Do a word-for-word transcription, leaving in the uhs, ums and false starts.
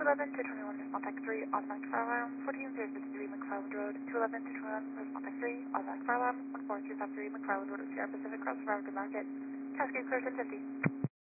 eleven to twenty-one, response tech three, automatic fire alarm, fourteen zero six three McFarland Road, two eleven to twenty-one, response tech three, automatic fire alarm, one four two five three McFarland Road, Sierra Pacific Cross Farragut Market, Cascade Clear ten fifty.